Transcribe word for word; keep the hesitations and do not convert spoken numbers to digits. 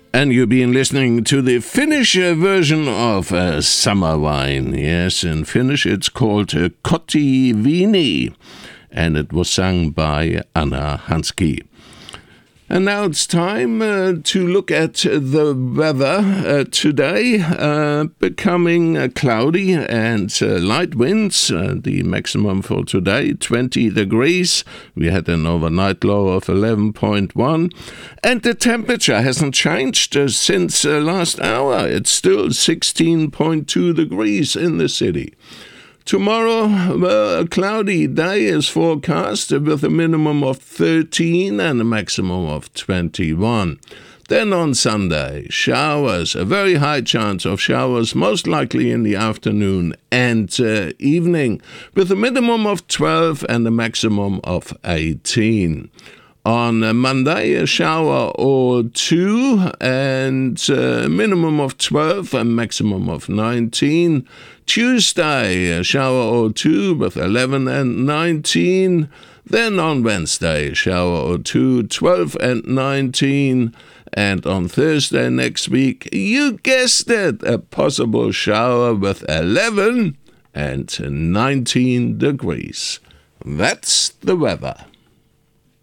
And you've been listening to the Finnish uh, version of uh, Summer Wine. Yes, in Finnish it's called uh, Kotiviini, and it was sung by Anna Hanski. And now it's time uh, to look at the weather uh, today, uh, becoming uh, cloudy and uh, light winds. Uh, the maximum for today, twenty degrees. We had an overnight low of eleven point one. And the temperature hasn't changed uh, since uh, last hour. It's still sixteen point two degrees in the city. Tomorrow, well, a cloudy day is forecast with a minimum of thirteen and a maximum of twenty-one. Then on Sunday, showers, a very high chance of showers, most likely in the afternoon and uh, evening, with a minimum of twelve and a maximum of eighteen. On Monday, a shower or two and a minimum of twelve and maximum of nineteen. Tuesday, a shower or two with eleven and nineteen. Then on Wednesday, a shower or two, twelve and nineteen. And on Thursday next week, you guessed it, a possible shower with eleven and nineteen degrees. That's the weather.